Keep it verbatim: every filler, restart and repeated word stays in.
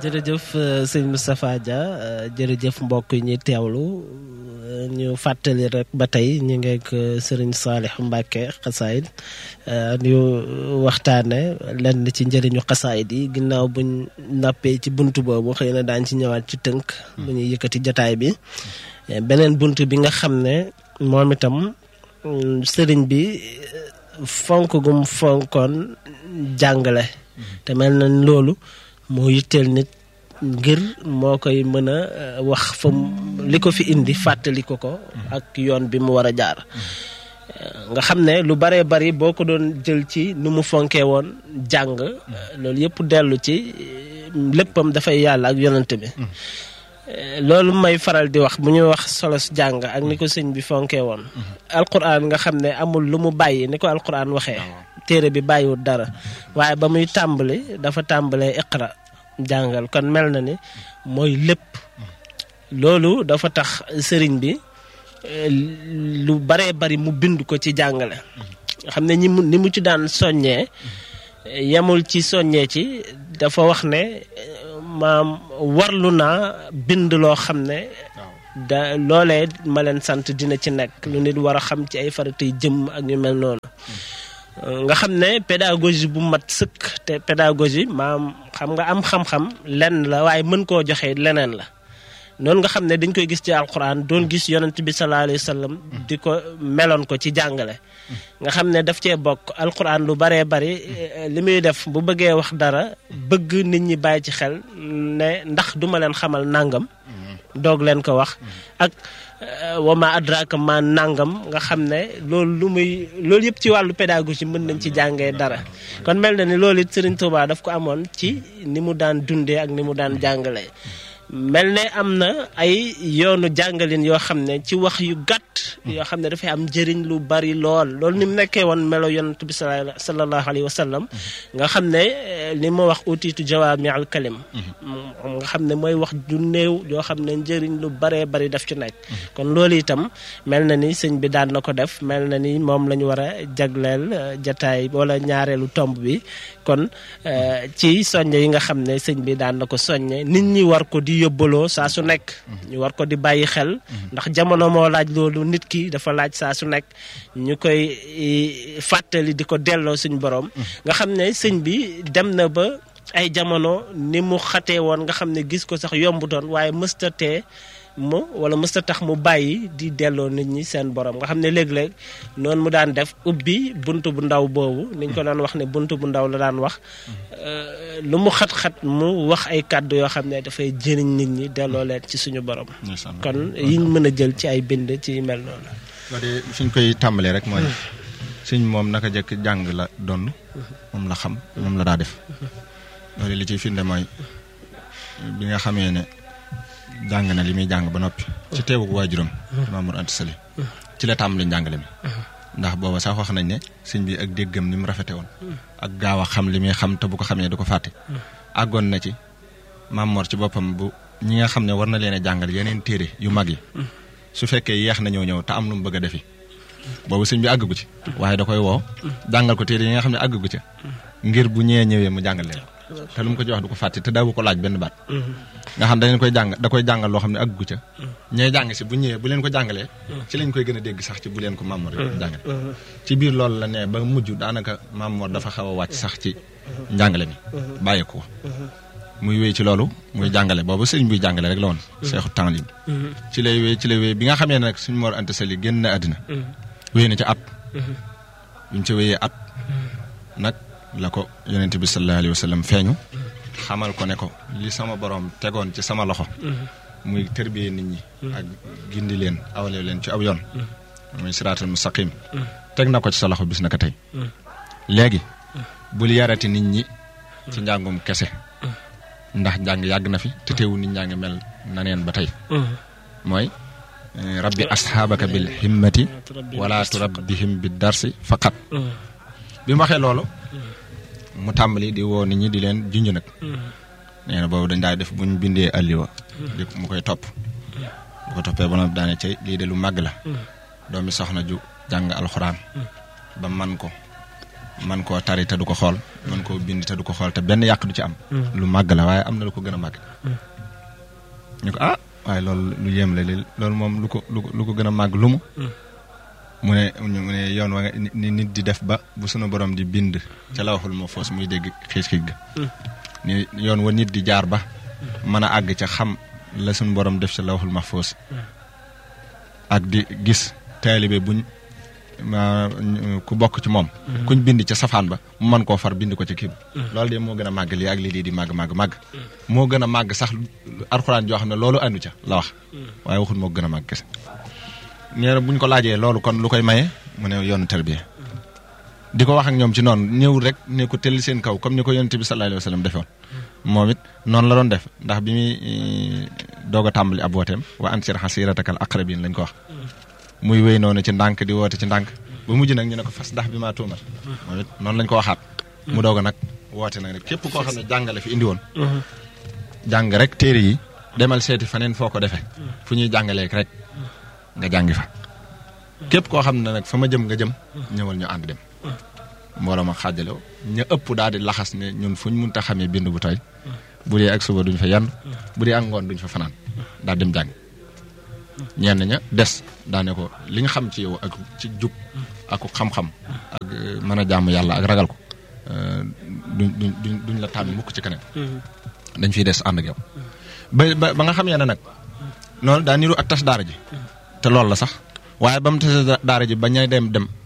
jërëjëf sëñ Moustapha Dia jërëjëf mbokk yi ñuy teewlu ñu fàttali rek ba tey ñu ngi ak sëriñ Saliou Mbacké xasaayid ñu waxtaane lenn ci njëriñu xasaayid yi ginnaaw buñ nappee ci buntu boobu xëy na daañ ci ñëwaat ci tënk bu ñuy yëkkati jotaay bi beneen buntu bi nga xam ne moom itam sëriñ bi fonk gum fonkoon jàngale te mel na loolu moo yitteel nit ngir moo koy mën a wax fa li ko fi indi fàttali ko ko ak yoon bi mu war a jaar nga xam ne lu baree bari boo ko doon jël ci nu mu fonkee woon jàng loolu yëpp dellu ci léppam dafay yàlla ak yonent bi loolu may faral di wax bu ñuy wax solos jàng ak ni ko sëñ bi fonkee woon alquran nga xam ne amul lu mu bàyyi ni ko alquran waxee téere bi bàyyiwul dara waaye ba muy tàmbali dafa tàmbalee iqra jàngal kon mel na ni mooy lépp loolu dafa tax sëriñ bi lu baree bari mu bind ko ci jàngale xam ne ñi mu ni mu ci daan soññee yemul ci soññee ci dafa wax ne maam warlu naa bind loo xam ne da loolee ma leen sant dina ci nekk lu nit war a xam ci ay faratay jëm ak ñu mel noonu nga xam ne pédagogie bu mat sëkk te pédagogie maam xam nga am xam-xam lenn la waaye mën koo joxe leneen la noonu nga xam ne dañ koy gis ci alquran doon gis yonent bi sallallahu alayhi wa sallam di ko meloon ko ci jàngale nga xam ne daf cee bokk alquran lu baree bari li muy def bu bëggee wax dara bëgg nit ñi bàyyi ci xel ne ndax duma leen xamal nàngam doog leen ko wax ak wama adraka ma nangam nga xam ne loolu lu muy loolu yëpp ci wàllu pédagogie mën nañ ci jàngee dara kon mel na ni loolu it Serigne Touba daf ko amoon ci ni mu daan dundee ak ni mu daan jàngalee mel ne am na ay yoonu jàngalin yoo xam ne ci wax yu gàtt yoo xam ne dafay am njëriñ lu bari lool loolu ni mu nekkee woon melo yonent bi sallallahu alayhi wa sallam nga xam ne li ma wax utiitu jawaami al kalim nga xam ne mooy wax ju néew yoo xam ne njëriñ lu baree bari daf ci nekk kon loolu itam mel na ni sëñ bi daan na ko def mel na ni moom la ñu war a jagleel jataay wala ñaareelu tomb bi kon ci soññe yi nga xam ne sëñ bi daan na ko soññe nit ñi war ko di yóbbaloo saa su nekk ñu war ko di bàyyi xel ndax jamono moo laaj loolu nit ki dafa laaj saa su nekk ñu koy fàttali di ko delloo suñ borom nga xam ne sëñ bi dem na ba ay jamono ni mu xatee woon nga xam ne gis ko sax yombutoon waaye mësta tee mu wala mësta tax mu bàyyi di delloo nit ñi seen borom nga xam ne léeg-léeg noonu mu daan def ubbi bunt bu ndaw boobu niñ ko daan wax ne bunt bu ndaw la daan wax lu mu xat-xat mu wax ay kàddu yoo xam ne dafay jëriñ nit ñi delloo leen ci suñu borom kon yiñ mën a jël ci ay bind ci mel noonu waa de suñ koy tàmbalee rek mooy suñ moom naka jëkk jàng la doon moom la xam moom la daa def loolu li ciy firnde mooy bi nga xamee ne jàng na li muy jàng ba noppi ci teewu waajuram Mamour Anta Sali ci la tàmbali njàngale mi ndax booba sax wax nañ ne sëñ bi ak déggam ni mu rafete woon ak gaaw a xam li muy xam te bu ko xamee du ko fàtte àggoon na ci Mamour ci boppam bu ñi nga xam ne war na leen a jàngal yeneen téere yu mag yi su fekkee yeex na ñëw ñëw te am lu mu bëgg a defi boobu sëñ bi àggagu ci waaye da koy woo jàngal ko téere yi nga xam ne àggagu ca ngir bu ñëwee ñëwee mu jàngal leen te lu mu ko ci wax du ko fàtte te daawu ko laaj benn baat nga xam dañ koy jàng da koy jàngal loo xam ne àggu ca ñooy jàng si bu ñëwee bu leen ko jàngalee ci lañ koy gën a dégg sax ci bu leen ko Mamour jàngale ci biir loolu la ne ba mujj daanaka Mamour dafa xaw a wàcc sax ci njàngale mi bàyyi ko muy wéy ci loolu muy jàngale boobu sëriñ buy jàngale rek la woon seexu tànlim ci lay wéy ci lay wéy bi nga xamee ne nag suñu Mor Anta Sali génn na àddina wéy na ci at bi mu ci wéyee at nag la ko yonent bi sallallahu alayhi wa sallam feeñu xamal ko ne ko li sama borom tegoon ci sama loxo muy tërbiyee nit ñi ak gindi leen awale leen ci aw yoon muy siraatal mustaqim teg na ko ci sa loxo bis na ko tey léegi bul yarati nit ñi ci njàngum kese ndax njàng yàgg na fi te teewu nit ñaa ngi mel na neen ba tey mooy rabbi asxaabaka bil himmati wala turabbihim bi darsi faqat bi mu waxee loolu mu tàmbali di woo nit ñi di leen junj nag nee na boobu dañ daay def buñ bindee alliwa di mu koy topp bu ko toppee ba noppi daane cay lii de lu màgg la doomi soxna ju jàng alxuraan ba man ko man koo tari te du ko xool man koo bind te du ko xool te benn yàq du ci am lu màgg la waaye am na lu ko gën a màgg ñu ko ah waaye loolu lu yéem la li loolu moom lu ko lu ko lu ko gën a màgg lu mu mu ne mu ne yoon wa nga ni nit di def ba bu sunu borom di bind ca lawhul mahfuus muy dégg xiis xiis ga ni yoon wa nit di jaar ba mën a àgg ca xam la sunu borom def ca lawhul mahfuus ak di gis taalibe buñ ma ku bokk ci moom kuñ bind ca safaan ba mu mën koo far bind ko ci kii loolu de moo gën a màgg lii ak lii lii di màgg màgg màgg moo gën a màgg sax alxuraan joo xam ne loolu anu ca la wax waaye waxul moo gën a màgg kese nee na buñ ko laajee loolu kon lu koy maye mu ne yoonu tarbiya di ko wax ak ñoom ci noonu ñëw rek ne ko tëll seen kaw comme ni ko yonent bi sallallahu alayhi wa sallam defoon moom it noonu la doon def ndax bi muy doog a tàmbali ab wooteem wa ansir xasiratakal aqrabin lañ ko wax muy wéy noonu ci ndànk di woote ci ndànk ba mujj nag ñu ne ko fas ndax bi maa tuumal moom it noonu lañ ko waxaat mu doog a nag woote nag rek képp koo xam ne jàngale fi indi woon jàng rek téere yi demal seeti faneen foo ko defee fu ñuy jàngaleek rek nga jàngi fa képp koo xam ne nag fa ma jëm nga jëm ñëwal ñu ànd dem mbooloo ma xaajalew ña ëpp daal di laxas ne ñun fuñ mënta xamee bind bu tooy bu dee ak suba duñ fa yandu bu dee ak ngoon duñ fa fanaan daal dem jàng ñenn ña des daane ko li nga xam ci yow ak ci jub ak xam-xam ak mën a jàmm yàlla ak ragal ko duñ duñ duñ la tànn mukk ci keneen dañ fiy des ànd ak yow ba ba nga xam ne nag noonu daa niru ak tas daara ji te loolu la sax waaye ba mu tas daara ji ba ñay dem dem